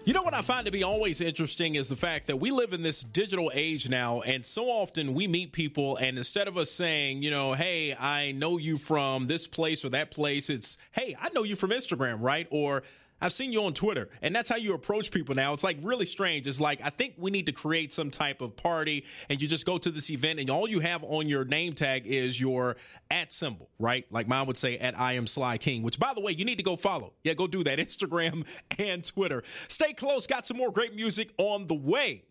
You know what I find to be always interesting is the fact that we live in this digital age now, and so often we meet people, and instead of us saying, hey, I know you from this place or that place, it's, hey, I know you from Instagram, right? Or I've seen you on Twitter, and that's how you approach people now. It's like really strange. It's like, I think we need to create some type of party, and you just go to this event, and all you have on your name tag is your @ symbol, right? Like mine would say @I am Sly King, which, by the way, you need to go follow. Yeah, go do that. Instagram and Twitter. Stay close. Got some more great music on the way.